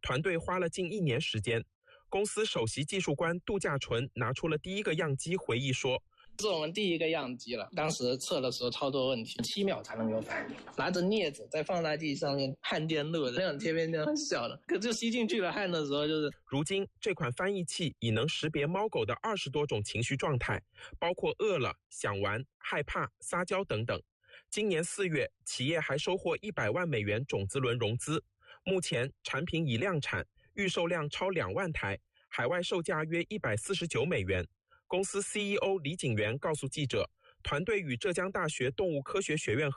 团队花了近1年时间。公司首席技术官杜稼纯拿出了第一个样机，回忆说：“ 是我们第一个样机了，当时测的时候操作问题，7秒才能有反应。拿着镊子在放大镜上面焊电路，那种贴片就很小的，可就吸进去了，焊的时候就是。” 如今，这款翻译器已能识别猫狗的20多种情绪状态，包括饿了、想玩、害怕、撒娇等等。今年4月，企业还收获100万美元种子轮融资。目前产品已量产，预售量超2万台，海外售价约149美元。公司 CEO 李景元告诉记者，团队与浙江大学动物科学学院